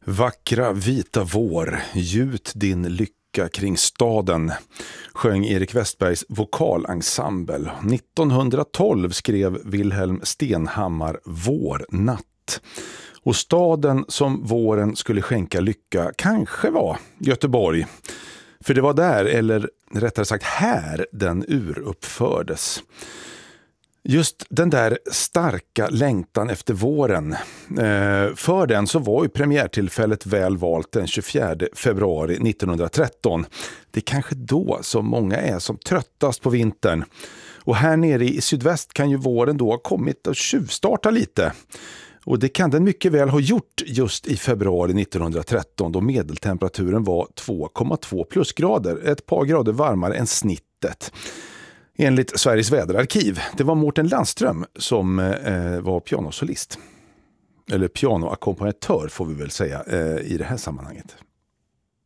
Vackra vita vår, gjut din lycka kring staden, sjöng Erik Westbergs vokalensemble. 1912 skrev Wilhelm Stenhammar Vårnatt. Och staden som våren skulle skänka lycka kanske var Göteborg. För det var där, eller rättare sagt här, den uruppfördes. Just den där starka längtan efter våren, för den så var ju premiärtillfället väl valt den 24 februari 1913. Det är kanske då som många är som tröttast på vintern. Och här nere i sydväst kan ju våren då ha kommit att tjuvstarta lite. Och det kan den mycket väl ha gjort just i februari 1913 då medeltemperaturen var 2,2 plusgrader, ett par grader varmare än snittet. Enligt Sveriges väderarkiv. Det var Mårten Landström som var pianosolist. Eller pianoackompanjatör får vi väl säga i det här sammanhanget.